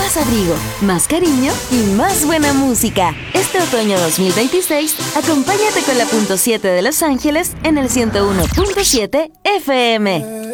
más abrigo, más cariño y más buena música. Este otoño 2026, acompáñate con la .7 de Los Ángeles en el 101.7 FM.